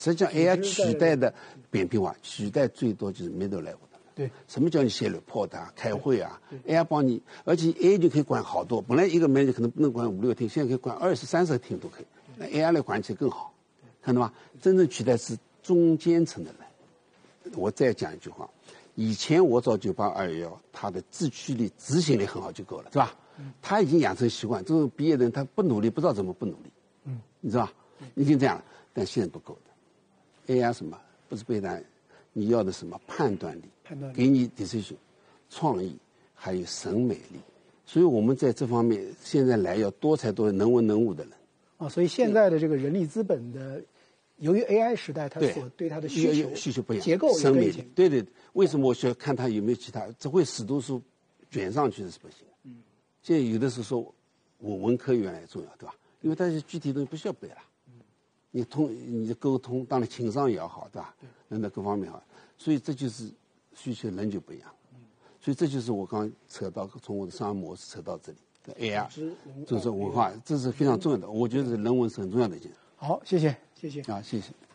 实际上 AI 取代的扁平化，取代最多就是 middle level 的。 对， 什么叫你写 report 啊、开会啊 ？AI 帮你，而且 AI 就可以管好多。本来一个 manager 可能不能管5、6个 team，现在可以管20、30个 team 都可以。那 AI 来管起来更好，看到吗？真正取代是中间层的人。我再讲一句话，以前我找98211，他的自驱力、执行力很好就够了，是吧？他已经养成习惯，这种毕业的人他不努力，不知道怎么不努力，你知道吧？已经这样了，但现在不够的。AI 什么不是备单，你要的什么判断力，给你 decision、创意，还有审美力。所以我们在这方面现在来要多才多艺、能文能武的人。 啊，所以现在的这个人力资本的，由于 AI 时代，它所对它的需求不一样， 结构审美力，对，为什么我需要看它有没有其他？只会死读书卷上去是不行的。现在有的是说我文科原来重要，对吧？因为它是具体东西不需要背了。你的沟通，当然情商也要好，对吧？人的各方面好，所以这就是需求人就不一样。所以这就是我刚刚扯到从我的商业模式扯到这里的 AI， 就是文化，这是非常重要的。我觉得人文是很重要的一件。 好，谢谢。 啊，谢谢。